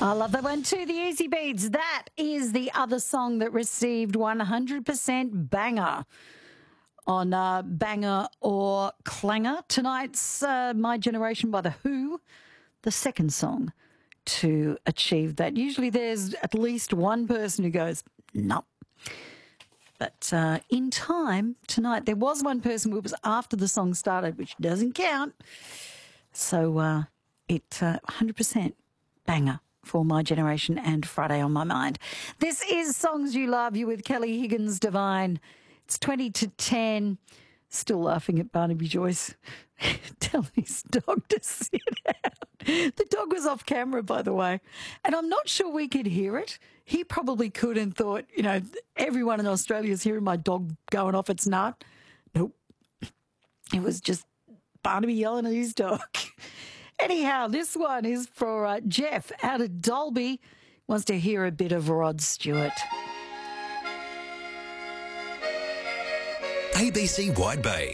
I love that one too, the Easy Beats. That is the other song that received 100% banger on Banger or Clanger. Tonight's My Generation by The Who, the second song to achieve that. Usually there's at least one person who goes, no. But in time, tonight, there was one person who was after the song started, which doesn't count. So it 100% banger for My Generation and Friday on My Mind. This is Songs You Love. You with Kelly Higgins Divine. It's 20 to 10. Still laughing at Barnaby Joyce telling his dog to sit out. The dog was off camera, by the way, and I'm not sure we could hear it. He probably could and thought, you know, everyone in Australia is hearing my dog going off its nut. Nope. It was just Barnaby yelling at his dog. Anyhow, this one is for Jeff out of Dalby. Wants to hear a bit of Rod Stewart. ABC Wide Bay.